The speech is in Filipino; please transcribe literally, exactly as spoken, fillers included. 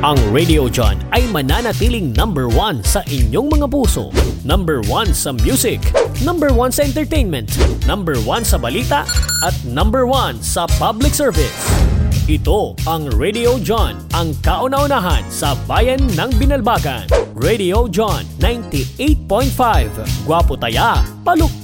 Ang Radio John ay mananatiling number one sa inyong mga puso. Number one sa music, number one sa entertainment, number one sa balita, at number one sa public service. Ito ang Radio John, ang kauna-unahan sa bayan ng Binalbagan. Radio John ninety-eight point five. Gwapo taya, paluk